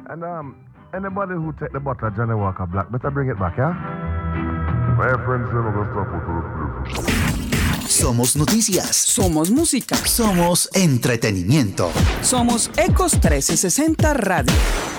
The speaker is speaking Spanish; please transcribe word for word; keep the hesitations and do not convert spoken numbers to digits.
And um, anybody who take the bottle of Johnny Walker Black, better bring it back, yeah? My friends say no go stop with those. Somos noticias. Somos música. Somos entretenimiento. Somos Ecos trescientos sesenta Radio.